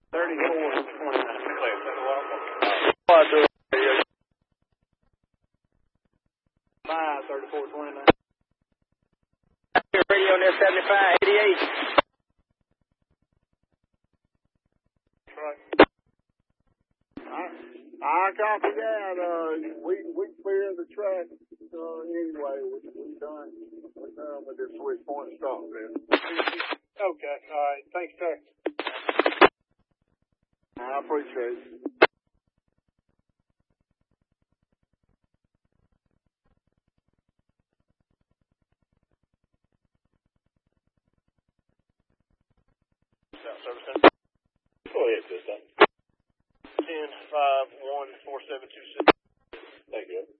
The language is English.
3429. Radio near 7588. Right. I copy that. We cleared the track anyway. We're done with this switch point stop there. Okay. All right. Thanks, sir. I appreciate it. Service center. Go ahead, this time. 10-5-1-4726. Thank you.